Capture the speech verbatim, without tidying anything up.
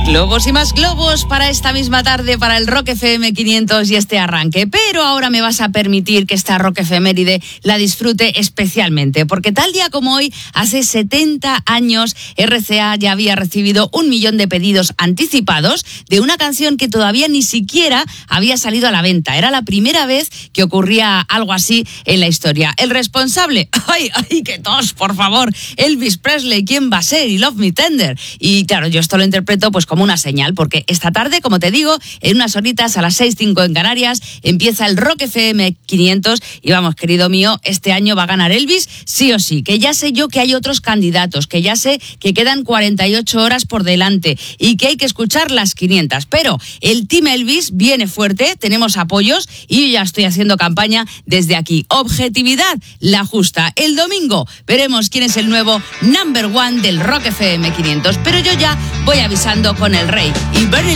Globos y más globos para esta misma tarde, para el Rock F M quinientos y este arranque. Pero ahora me vas a permitir que esta Rock Efeméride la disfrute especialmente, porque tal día como hoy, hace setenta años, R C A ya había recibido un millón de pedidos anticipados de una canción que todavía ni siquiera había salido a la venta. Era la primera vez que ocurría algo así en la historia. El responsable, ¡ay, ay, qué tos, por favor! Elvis Presley, ¿quién va a ser? Y Love Me Tender. Y claro, yo esto lo interpreto pues como una señal, porque esta tarde, como te digo, en unas horitas a las seis cinco en Canarias, empieza el Rock F M quinientos y vamos, querido mío, este año va a ganar Elvis sí o sí, que ya sé yo que hay otros candidatos, que ya sé que quedan cuarenta y ocho horas por delante y que hay que escuchar las quinientas, pero el Team Elvis viene fuerte, tenemos apoyos y yo ya estoy haciendo campaña desde aquí. Objetividad, la justa. El domingo veremos quién es el nuevo number one del Rock F M quinientos, pero yo ya voy avisando con el rey y Bernie